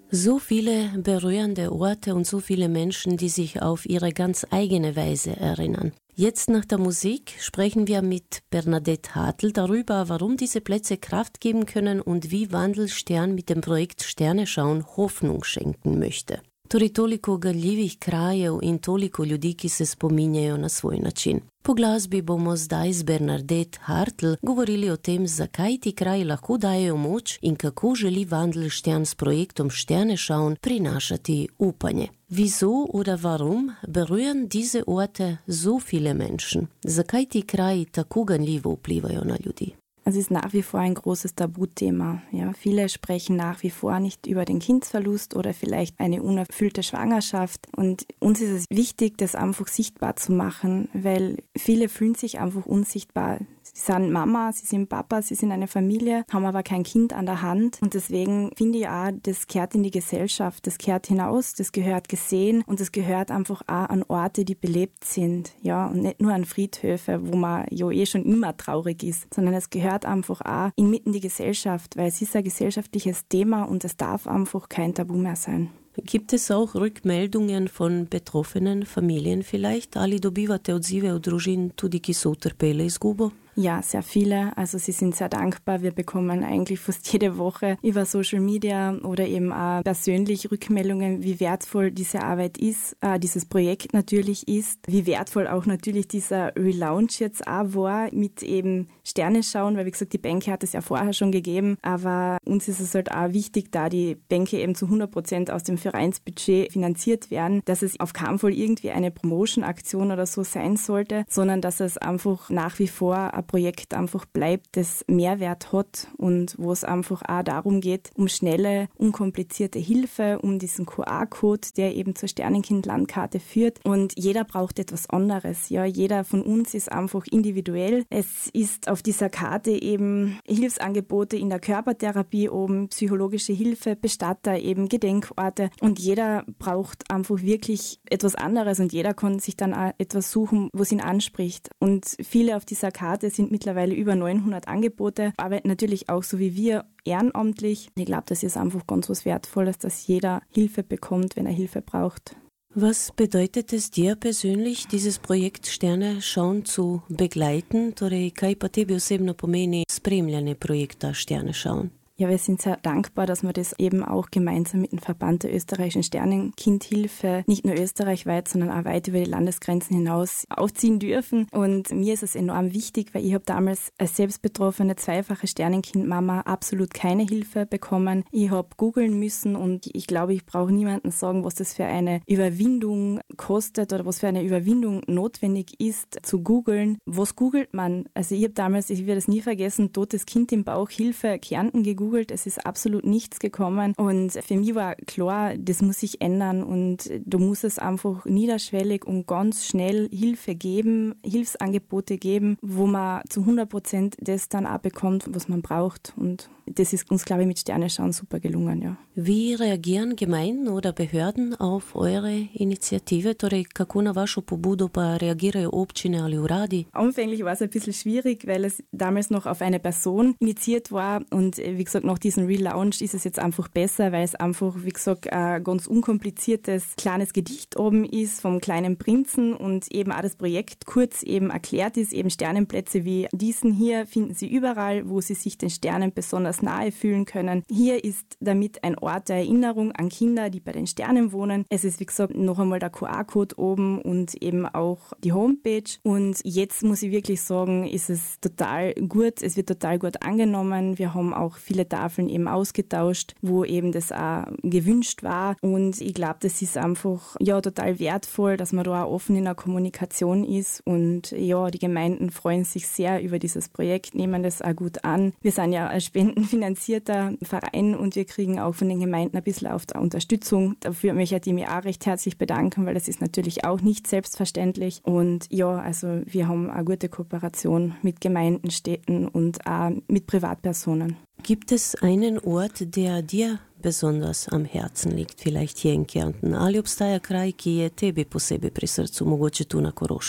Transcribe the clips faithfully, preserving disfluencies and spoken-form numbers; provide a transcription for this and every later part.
So viele berührende Orte und so viele Menschen, die sich auf ihre ganz eigene Weise erinnern. Jetzt nach der Musik sprechen wir mit Bernadette Hartl darüber, warum diese Plätze Kraft geben können und wie Wandelstern mit dem Projekt Sterne schauen Hoffnung schenken möchte. Torej toliko galjivih krajev in toliko ljudi, ki se spominjajo na svoj način. Po glasbi bomo zdaj z Bernadette Hartl govorili o tem, zakaj ti kraji lahko dajejo moč in kako želi Wandelstern s projektom Sterne schauen prinašati upanje. Wieso oder warum berühren diese Orte so viele Menschen? Zakaj ti kraji tako ganljivo vplivajo na ljudi? Es ist nach wie vor ein großes Tabuthema. Ja, viele sprechen nach wie vor nicht über den Kindsverlust oder vielleicht eine unerfüllte Schwangerschaft. Und uns ist es wichtig, das einfach sichtbar zu machen, weil viele fühlen sich einfach unsichtbar. Sie sind Mama, sie sind Papa, sie sind eine Familie, haben aber kein Kind an der Hand. Und deswegen finde ich auch, das gehört in die Gesellschaft, das gehört hinaus, das gehört gesehen und das gehört einfach auch an Orte, die belebt sind. Ja, und nicht nur an Friedhöfe, wo man ja eh schon immer traurig ist, sondern es gehört einfach auch inmitten die Gesellschaft, weil es ist ein gesellschaftliches Thema und es darf einfach kein Tabu mehr sein. Gibt es auch Rückmeldungen von betroffenen Familien vielleicht? Ali dobivate odzive od družin tudi, ki so utrpele izgubo? Ja, sehr viele. Also sie sind sehr dankbar. Wir bekommen eigentlich fast jede Woche über Social Media oder eben auch persönlich Rückmeldungen, wie wertvoll diese Arbeit ist, äh, dieses Projekt natürlich ist, wie wertvoll auch natürlich dieser Relaunch jetzt auch war mit eben Sterne schauen, weil wie gesagt, die Bänke hat es ja vorher schon gegeben, aber uns ist es halt auch wichtig, da die Bänke eben zu hundert Prozent aus dem Vereinsbudget finanziert werden, dass es auf keinen Fall irgendwie eine Promotion-Aktion oder so sein sollte, sondern dass es einfach nach wie vor ein Projekt einfach bleibt, das Mehrwert hat und wo es einfach auch darum geht, um schnelle, unkomplizierte Hilfe, um diesen Q R-Code, der eben zur Sternenkind-Landkarte führt. Und jeder braucht etwas anderes. Ja, jeder von uns ist einfach individuell. Es ist auf dieser Karte eben Hilfsangebote in der Körpertherapie oben, psychologische Hilfe, Bestatter, eben Gedenkorte. Und jeder braucht einfach wirklich etwas anderes und jeder kann sich dann auch etwas suchen, was ihn anspricht. Und viele auf dieser Karte sind mittlerweile über neunhundert Angebote, arbeiten natürlich auch so wie wir ehrenamtlich. Ich glaube, das ist einfach ganz was Wertvolles, dass jeder Hilfe bekommt, wenn er Hilfe braucht. Was bedeutet es dir persönlich, dieses Projekt Sterne schauen zu begleiten? Torej, kaj pa tebi osebno pomeni spremljanje projekta Sterne schauen? Ja, wir sind sehr dankbar, dass wir das eben auch gemeinsam mit dem Verband der österreichischen Sternenkindhilfe nicht nur österreichweit, sondern auch weit über die Landesgrenzen hinaus aufziehen dürfen. Und mir ist es enorm wichtig, weil ich habe damals als selbstbetroffene zweifache Sternenkindmama absolut keine Hilfe bekommen. Ich habe googeln müssen und ich glaube, ich brauche niemandem sagen, was das für eine Überwindung kostet oder was für eine Überwindung notwendig ist, zu googeln. Was googelt man? Also ich habe damals, ich werde es nie vergessen, totes Kind im Bauch, Hilfe, Kärnten gegoogelt. Es ist absolut nichts gekommen und für mich war klar, das muss sich ändern und du musst es einfach niederschwellig und ganz schnell Hilfe geben, Hilfsangebote geben, wo man zu hundert Prozent das dann auch bekommt, was man braucht und das ist uns, glaube ich, mit Sterne schauen super gelungen, ja. Wie reagieren Gemeinden oder Behörden auf eure Initiative? Torej, kako na vašo pobudo pa reagirajo občine ali uradi? Anfänglich war es ein bisschen schwierig, weil es damals noch auf eine Person initiiert war und wie gesagt, nach diesem Relaunch ist es jetzt einfach besser, weil es einfach, wie gesagt, ein ganz unkompliziertes kleines Gedicht oben ist vom kleinen Prinzen und eben auch das Projekt kurz eben erklärt ist, eben Sternenplätze wie diesen hier finden Sie überall, wo Sie sich den Sternen besonders nahe fühlen können. Hier ist damit ein Ort der Erinnerung an Kinder, die bei den Sternen wohnen. Es ist, wie gesagt, noch einmal der Q R-Code oben und eben auch die Homepage. Und jetzt muss ich wirklich sagen, ist es total gut. Es wird total gut angenommen. Wir haben auch viele Tafeln eben ausgetauscht, wo eben das auch gewünscht war. Und ich glaube, das ist einfach ja total wertvoll, dass man da auch offen in der Kommunikation ist. Und ja, die Gemeinden freuen sich sehr über dieses Projekt, nehmen das auch gut an. Wir sind ja ein spendenfinanzierter Verein und wir kriegen auch von den Gemeinden ein bisschen auf der Unterstützung. Dafür möchte ich mich auch recht herzlich bedanken, weil das ist natürlich auch nicht selbstverständlich. Und ja, also wir haben eine gute Kooperation mit Gemeinden, Städten und auch mit Privatpersonen. Gibt es einen Ort, der dir besonders am Herzen liegt, vielleicht hier in Kärnten? Ali obstaja kraj, ki je tebi posebej pri srcu, mogoče tu na Koroškem?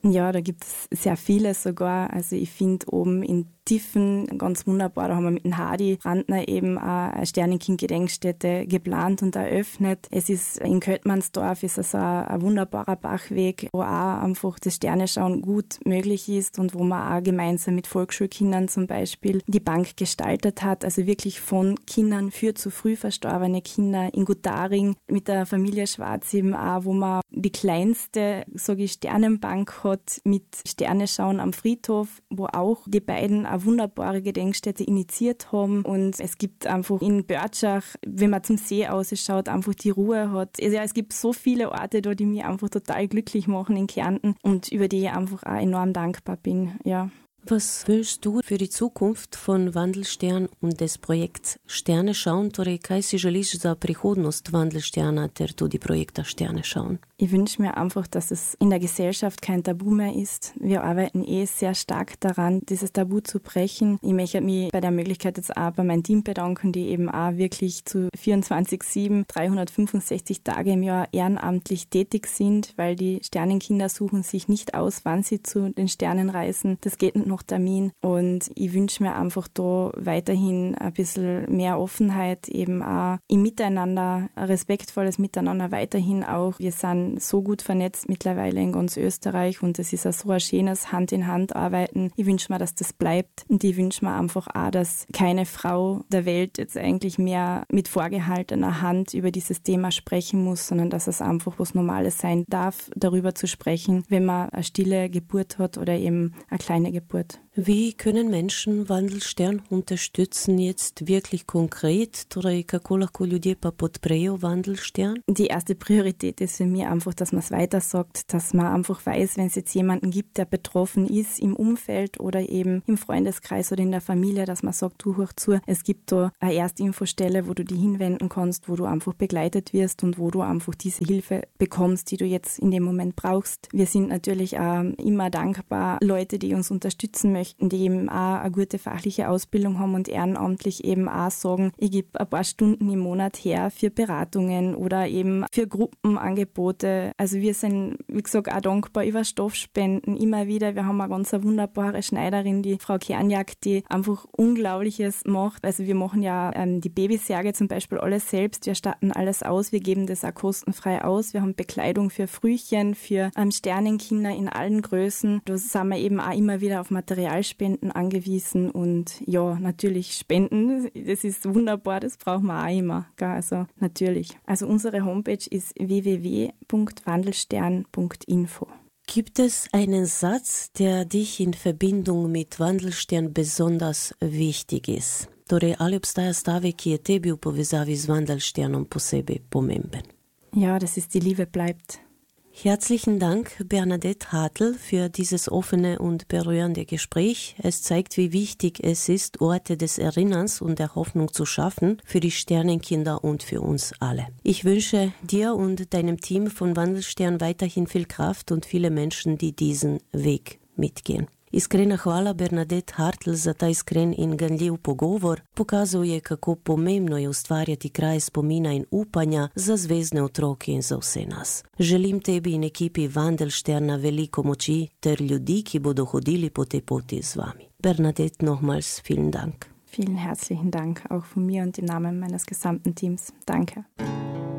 Ja, da gibt es sehr viele sogar. Also ich finde oben in Tiffen ganz wunderbar, da haben wir mit dem Hadi Brandner eben eine Sternenkind-Gedenkstätte geplant und eröffnet. Es ist in Köttmannsdorf ist also ein wunderbarer Bachweg, wo auch einfach das Sternenschauen gut möglich ist und wo man auch gemeinsam mit Volksschulkindern zum Beispiel die Bank gestaltet hat. Also wirklich von Kindern für zu früh verstorbene Kinder in Gutaring mit der Familie Schwarz eben auch, wo man die kleinste, sage ich, Sternenbank hat mit Sternenschauen am Friedhof, wo auch die beiden eine wunderbare Gedenkstätte initiiert haben. Und es gibt einfach in Börtschach, wenn man zum See ausschaut, einfach die Ruhe hat. Also ja, es gibt so viele Orte da, die mich einfach total glücklich machen in Kärnten und über die ich einfach auch enorm dankbar bin. Ja. Was wünschst du für die Zukunft von Wandelstern und des Projekts Sternenschauen? Torej, kaj si želiš za prihodnost Wandelsterna ter tudi projekta Sternenschauen? Ich wünsche mir einfach, dass es in der Gesellschaft kein Tabu mehr ist. Wir arbeiten eh sehr stark daran, dieses Tabu zu brechen. Ich möchte mich bei der Möglichkeit jetzt auch bei meinem Team bedanken, die eben auch wirklich zu vierundzwanzig sieben, dreihundertfünfundsechzig Tage im Jahr ehrenamtlich tätig sind, weil die Sternenkinder suchen sich nicht aus, wann sie zu den Sternen reisen. Das geht nicht noch Termin. Und ich wünsche mir einfach da weiterhin ein bisschen mehr Offenheit, eben auch im Miteinander, ein respektvolles Miteinander weiterhin auch. Wir sind so gut vernetzt mittlerweile in ganz Österreich und es ist auch so ein schönes Hand-in-Hand-Arbeiten. Ich wünsche mir, dass das bleibt und ich wünsche mir einfach auch, dass keine Frau der Welt jetzt eigentlich mehr mit vorgehaltener Hand über dieses Thema sprechen muss, sondern dass es einfach was Normales sein darf, darüber zu sprechen, wenn man eine stille Geburt hat oder eben eine kleine Geburt. Wie können Menschen Wandelstern unterstützen jetzt wirklich konkret? Torej, kako lahko ljudje pa podprejo Wandelstern? Die erste Priorität ist für mich einfach, dass man es weiter sagt, dass man einfach weiß, wenn es jetzt jemanden gibt, der betroffen ist im Umfeld oder eben im Freundeskreis oder in der Familie, dass man sagt, du hör zu, es gibt da eine Erstinfostelle, wo du dich hinwenden kannst, wo du einfach begleitet wirst und wo du einfach diese Hilfe bekommst, die du jetzt in dem Moment brauchst. Wir sind natürlich auch immer dankbar, Leute, die uns unterstützen möchten, die eben auch eine gute fachliche Ausbildung haben und ehrenamtlich eben auch sagen, ich gebe ein paar Stunden im Monat her für Beratungen oder eben für Gruppenangebote. Also wir sind, wie gesagt, auch dankbar über Stoffspenden immer wieder. Wir haben eine ganz wunderbare Schneiderin, die Frau Kernjak, die einfach Unglaubliches macht. Also wir machen ja ähm, die Babysärge zum Beispiel alles selbst. Wir statten alles aus. Wir geben das auch kostenfrei aus. Wir haben Bekleidung für Frühchen, für ähm, Sternenkinder in allen Größen. Da sind wir eben auch immer wieder auf Materialspenden angewiesen und ja, natürlich Spenden, das ist wunderbar, das brauchen wir auch immer, gell? Also natürlich. Also unsere Homepage ist w w w punkt wandelstern punkt info. Gibt es einen Satz, der dich in Verbindung mit Wandelstern besonders wichtig ist? Torej, ali obstaja stavek, ki je tebi v povezavi z Wandelsternom posebej pomemben? Ja, das ist die Liebe bleibt. Herzlichen Dank, Bernadette Hartl, für dieses offene und berührende Gespräch. Es zeigt, wie wichtig es ist, Orte des Erinnerns und der Hoffnung zu schaffen für die Sternenkinder und für uns alle. Ich wünsche dir und deinem Team von Wandelstern weiterhin viel Kraft und viele Menschen, die diesen Weg mitgehen. Iskrena hvala Bernadette Hartl za ta iskren in ganljiv pogovor. Pokazuje, kako pomembno je ustvarjati kraj spomina in upanja za zvezdne otroke in za vse nas. Želim tebi in ekipi Wandelsterna veliko moči ter ljudi, ki bodo hodili po tej poti z vami. Bernadette, nochmals vielen Dank. Vielen herzlichen Dank, auch von mir und im Namen meines gesamten Teams. Danke.